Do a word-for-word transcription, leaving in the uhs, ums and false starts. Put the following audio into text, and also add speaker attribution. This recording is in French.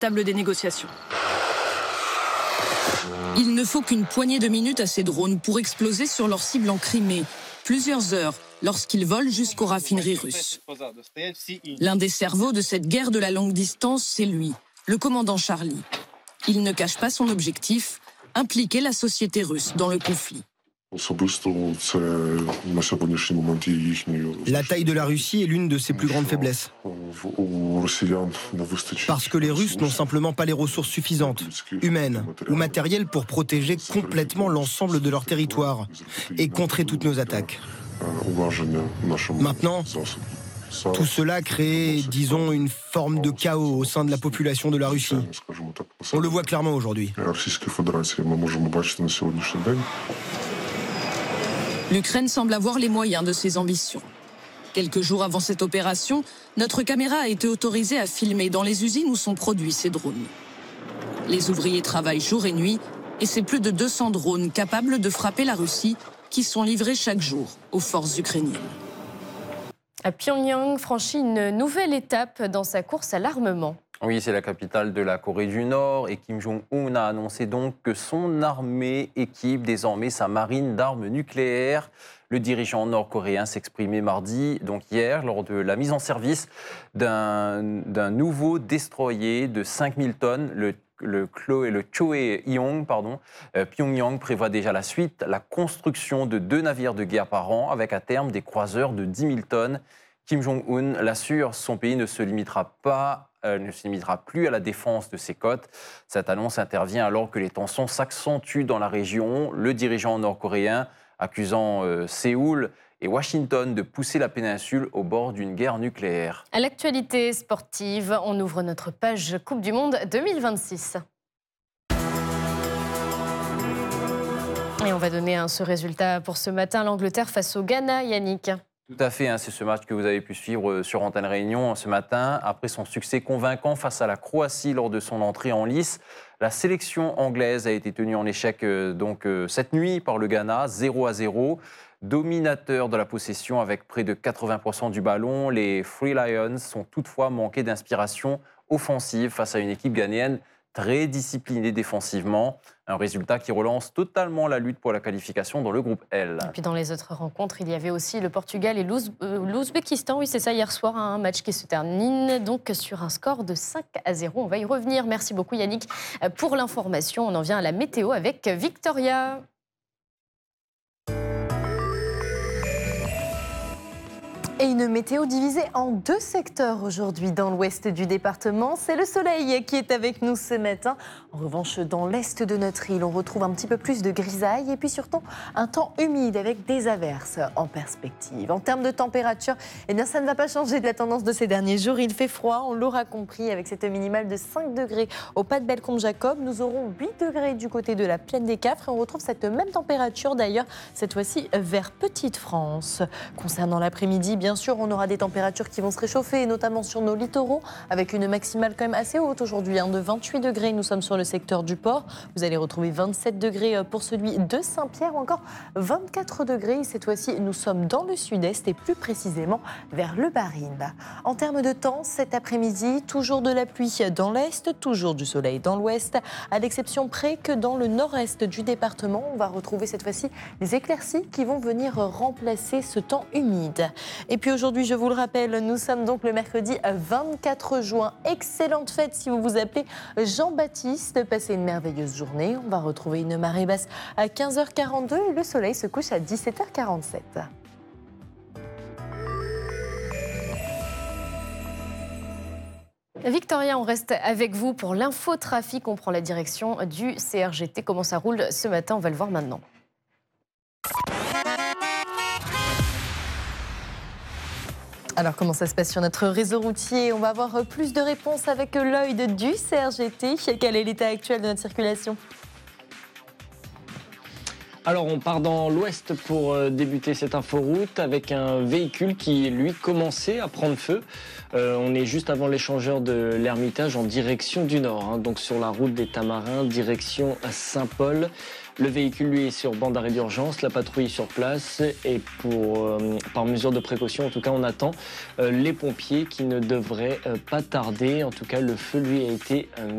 Speaker 1: table des négociations. Il ne faut qu'une poignée de minutes à ces drones pour exploser sur leur cible en Crimée. Plusieurs heures lorsqu'ils volent jusqu'aux raffineries russes. L'un des cerveaux de cette guerre de la longue distance, c'est lui, le commandant Charlie. Il ne cache pas son objectif, impliquer la société russe dans le conflit.
Speaker 2: La taille de la Russie est l'une de ses plus grandes faiblesses. Parce que les Russes n'ont simplement pas les ressources suffisantes, humaines ou matérielles, pour protéger complètement l'ensemble de leur territoire et contrer toutes nos attaques. Maintenant, tout cela crée, disons, une forme de chaos au sein de la population de la Russie. On le voit clairement aujourd'hui.
Speaker 1: L'Ukraine semble avoir les moyens de ses ambitions. Quelques jours avant cette opération, notre caméra a été autorisée à filmer dans les usines où sont produits ces drones. Les ouvriers travaillent jour et nuit et c'est plus de deux cents drones capables de frapper la Russie qui sont livrés chaque jour aux forces ukrainiennes.
Speaker 3: Pyongyang franchit une nouvelle étape dans sa course à l'armement.
Speaker 4: Oui, c'est la capitale de la Corée du Nord et Kim Jong-un a annoncé donc que son armée équipe désormais sa marine d'armes nucléaires. Le dirigeant nord-coréen s'exprimait mardi, donc hier, lors de la mise en service d'un d'un nouveau destroyer de cinq mille tonnes, le Le, Klo et le Choe-Yong, pardon. Euh, Pyongyang prévoit déjà la suite, la construction de deux navires de guerre par an, avec à terme des croiseurs de dix mille tonnes. Kim Jong-un l'assure, son pays ne se limitera pas, euh, ne se limitera plus à la défense de ses côtes. Cette annonce intervient alors que les tensions s'accentuent dans la région. Le dirigeant nord-coréen accusant euh, Séoul et Washington de pousser la péninsule au bord d'une guerre nucléaire.
Speaker 3: À l'actualité sportive, on ouvre notre page Coupe du Monde deux mille vingt-six. Et on va donner hein, ce résultat pour ce matin, l'Angleterre face au Ghana, Yannick.
Speaker 4: Tout à fait, hein, c'est ce match que vous avez pu suivre sur Antenne Réunion ce matin. Après son succès convaincant face à la Croatie lors de son entrée en lice, la sélection anglaise a été tenue en échec euh, donc, euh, cette nuit par le Ghana, zéro à zéro. Dominateur de la possession avec près de quatre-vingts pour cent du ballon, les Three Lions sont toutefois manqués d'inspiration offensive face à une équipe ghanéenne très disciplinée défensivement. Un résultat qui relance totalement la lutte pour la qualification dans le groupe L.
Speaker 3: Et puis dans les autres rencontres, il y avait aussi le Portugal et l'Ouzbékistan. Oui, c'est ça, hier soir, un match qui se termine donc sur un score de cinq à zéro. On va y revenir. Merci beaucoup Yannick pour l'information. On en vient à la météo avec Victoria. Et une météo divisée en deux secteurs aujourd'hui dans l'ouest du département. C'est le soleil qui est avec nous ce matin. En revanche, dans l'est de notre île, on retrouve un petit peu plus de grisaille et puis surtout un temps humide avec des averses en perspective. En termes de température, eh bien, ça ne va pas changer de la tendance de ces derniers jours. Il fait froid, on l'aura compris, avec cette minimale de cinq degrés au pas de Bellecombe-Jacob. Nous aurons huit degrés du côté de la plaine des Cafres et on retrouve cette même température d'ailleurs, cette fois-ci vers Petite-France. Concernant l'après-midi, bien Bien sûr, on aura des températures qui vont se réchauffer, notamment sur nos littoraux, avec une maximale quand même assez haute aujourd'hui, hein, de vingt-huit degrés. Nous sommes sur le secteur du port. Vous allez retrouver vingt-sept degrés pour celui de Saint-Pierre, ou encore vingt-quatre degrés. Cette fois-ci, nous sommes dans le sud-est et plus précisément vers le Barine. En termes de temps, cet après-midi, toujours de la pluie dans l'est, toujours du soleil dans l'ouest, à l'exception près que dans le nord-est du département, on va retrouver cette fois-ci des éclaircies qui vont venir remplacer ce temps humide. Et puis aujourd'hui, je vous le rappelle, nous sommes donc le mercredi vingt-quatre juin. Excellente fête si vous vous appelez Jean-Baptiste. Passez une merveilleuse journée. On va retrouver une marée basse à quinze heures quarante-deux et le soleil se couche à dix-sept heures quarante-sept. Victoria, on reste avec vous pour l'infotrafic. On prend la direction du C R G T. Comment ça roule ce matin? On va le voir maintenant. Alors, comment ça se passe sur notre réseau routier? On va avoir plus de réponses avec Lloyd du C R G T. Quel est l'état actuel de notre circulation?
Speaker 5: Alors, on part dans l'ouest pour débuter cette inforoute avec un véhicule qui, lui, commençait à prendre feu. Euh, on est juste avant l'échangeur de l'Ermitage en direction du nord, hein, donc sur la route des Tamarins, direction Saint-Paul. Le véhicule, lui, est sur bande d'arrêt d'urgence, la patrouille est sur place et pour, euh, par mesure de précaution, en tout cas, on attend euh, les pompiers qui ne devraient euh, pas tarder. En tout cas, le feu, lui, a été euh,